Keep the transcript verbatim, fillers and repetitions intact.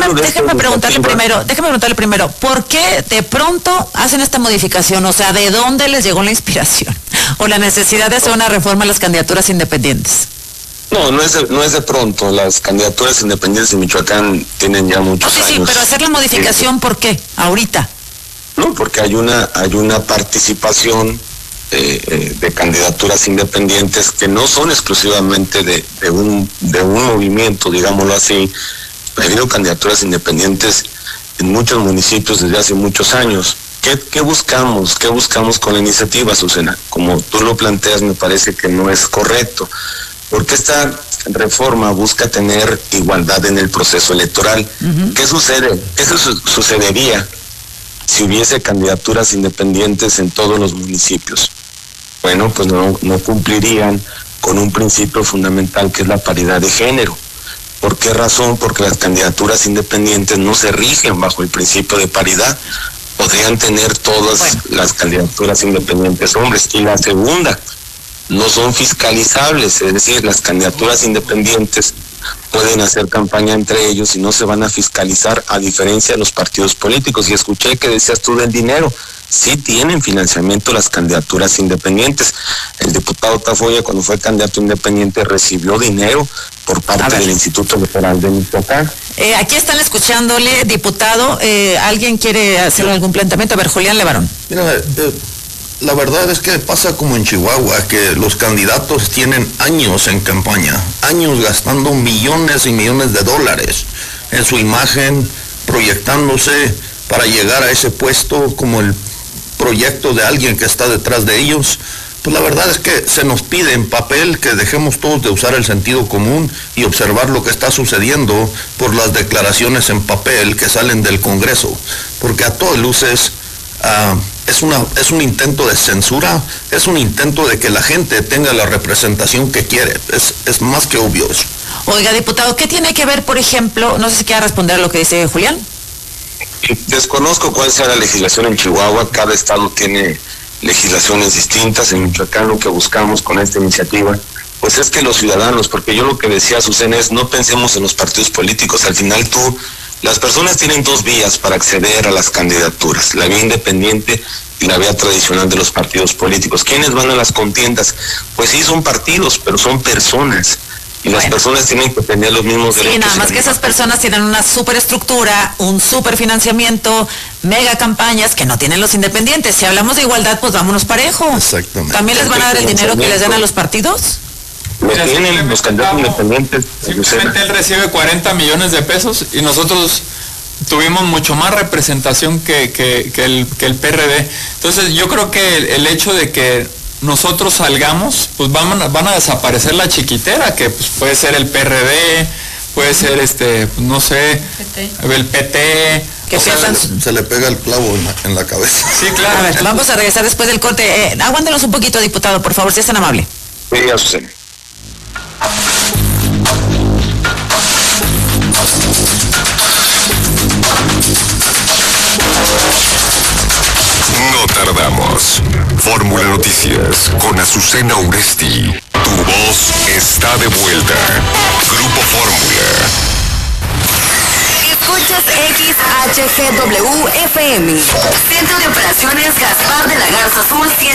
déjeme, déjeme preguntarle primero, déjeme preguntarle primero, ¿por qué de pronto hacen esta modificación? O sea, ¿de dónde les llegó la inspiración? ¿O la necesidad de hacer una reforma a las candidaturas independientes? No, no es de, no es de pronto. Las candidaturas independientes en Michoacán tienen ya muchos sí, años. Sí, pero hacer la modificación, sí. ¿Por qué? Ahorita. No, porque hay una, hay una participación eh, eh, de candidaturas independientes que no son exclusivamente de, de un, de un movimiento, digámoslo así. Ha habido candidaturas independientes en muchos municipios desde hace muchos años. ¿Qué, qué buscamos? ¿Qué buscamos con la iniciativa, Azucena? Como tú lo planteas, me parece que no es correcto. Porque esta reforma busca tener igualdad en el proceso electoral. Uh-huh. ¿Qué sucede? ¿Qué su- sucedería si hubiese candidaturas independientes en todos los municipios? Bueno, pues no, no cumplirían con un principio fundamental que es la paridad de género. ¿Por qué razón? Porque las candidaturas independientes no se rigen bajo el principio de paridad. Podrían tener todas bueno. las candidaturas independientes hombres. Y la segunda, no son fiscalizables, es decir, las candidaturas independientes pueden hacer campaña entre ellos y no se van a fiscalizar, a diferencia de los partidos políticos. Y escuché que decías tú del dinero, sí tienen financiamiento las candidaturas independientes. El diputado Tafoya, cuando fue candidato independiente, recibió dinero por parte del Instituto Electoral de Michoacán. Eh, aquí están escuchándole, diputado, eh, ¿alguien quiere hacer algún planteamiento? A ver, Julián Levarón. Mira, eh, la verdad es que pasa como en Chihuahua, que los candidatos tienen años en campaña, años gastando millones y millones de dólares en su imagen, proyectándose para llegar a ese puesto como el proyecto de alguien que está detrás de ellos. Pues la verdad es que se nos pide en papel que dejemos todos de usar el sentido común y observar lo que está sucediendo por las declaraciones en papel que salen del Congreso, porque a todas luces Uh, es, una, es un intento de censura, es un intento de que la gente tenga la representación que quiere, es, es más que obvio eso. Oiga, diputado, ¿qué tiene que ver, por ejemplo, no sé si quiera responder a lo que dice Julián? Desconozco cuál sea la legislación en Chihuahua, cada estado tiene legislaciones distintas. En Michoacán lo que buscamos con esta iniciativa pues es que los ciudadanos, porque yo lo que decía Azucena es no pensemos en los partidos políticos, al final tú las personas tienen dos vías para acceder a las candidaturas, la vía independiente y la vía tradicional de los partidos políticos. ¿Quiénes van a las contiendas? Pues sí, son partidos, pero son personas. Y bueno, las personas tienen que tener los mismos sí, derechos. Sí, nada más que esas personas tienen una superestructura, un superfinanciamiento, mega campañas que no tienen los independientes. Si hablamos de igualdad, pues vámonos parejo. Exactamente. ¿También les van a dar el dinero que les dan a los partidos? Lo Mira, tienen los candidatos independientes. Simplemente él recibe cuarenta millones de pesos y nosotros tuvimos mucho más representación que, que, que, el, que el P R D. Entonces yo creo que el, el hecho de que nosotros salgamos, pues van a, van a desaparecer la chiquitera, que pues, puede ser el P R D, puede ser este, pues, no sé, P T. El P T. Que se, le, se le pega el clavo en la, en la cabeza. Sí, claro. A ver, vamos a regresar después del corte. Eh, aguántenos un poquito, diputado, por favor, si es tan amable. Sí, Azucena. No tardamos. Fórmula Noticias con Azucena Uresti. Tu voz está de vuelta. Grupo Fórmula. Escuchas X H G W F M. Centro de Operaciones Gaspar de la Garza Azul